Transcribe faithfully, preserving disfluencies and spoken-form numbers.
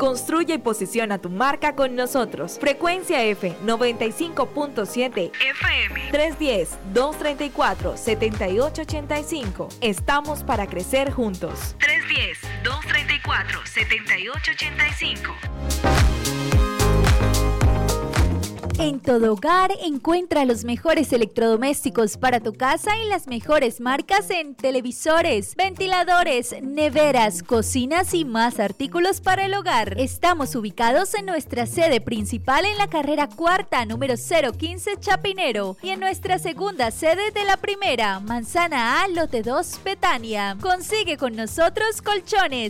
Construye y posiciona tu marca con nosotros. Frecuencia F noventa y cinco punto siete F M tres uno cero, dos tres cuatro, siete ocho ocho cinco. Estamos para crecer juntos. tres uno cero, dos tres cuatro, siete ocho ocho cinco. En todo hogar encuentra los mejores electrodomésticos para tu casa y las mejores marcas en televisores, ventiladores, neveras, cocinas y más artículos para el hogar. Estamos ubicados en nuestra sede principal en la carrera cuarta, número cero quince Chapinero, y en nuestra segunda sede de la primera, Manzana A, lote dos, Betania. Consigue con nosotros colchones,